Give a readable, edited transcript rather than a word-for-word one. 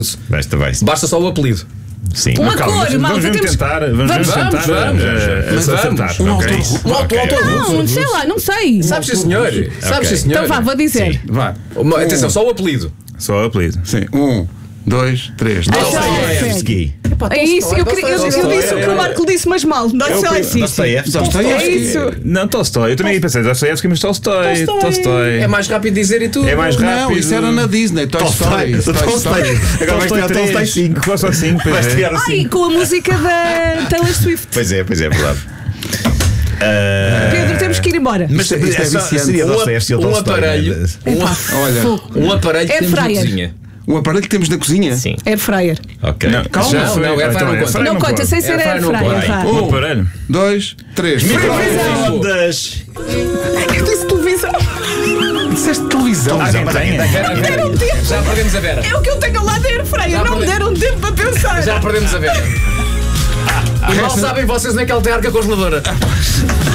Basta só o apelido. Sim. Uma cor, malta, vamos temos... tentar acertar. Um autor. Não, sei lá, não sei. Sabes sim, senhor. Sabes sim, senhor. Então vá, vou dizer. Vá. Atenção, só o apelido. Só o apelido. Sim. 1, 2, 3. Dostoiévski. É isso, eu disse o que o Marco disse, mas mal. Dostoiévski. É isso. Não, Tolstói. Eu também pensei Dostoiévski, mas Tolstói. É mais rápido dizer e tudo. É mais rápido. Não, isso era na Disney. Toy Story. Agora vai criar Tolstói 5. Gosto 5. Ai, com a música da Taylor Swift. Pois é verdade. Pedro, temos que ir embora. Mas isto é viciante. seria Dostoiévski ou Um Tolstói. aparelho. Olha, Um aparelho que Air temos na fryer. cozinha. um aparelho que temos na cozinha. Sim. Air fryer. Ok. Calma. Não, Air fryer não conta. Não conta, sem ser Air fryer. Um aparelho. 2, 3. Microondas. Eu disse televisão. Disseste televisão. Deram tempo. Já perdemos a Vera. É o que eu tenho lá da Air fryer. Não me deram tempo para pensar. Já perdemos a Vera. E mal sabem vocês onde é que ela tem a arca congeladora.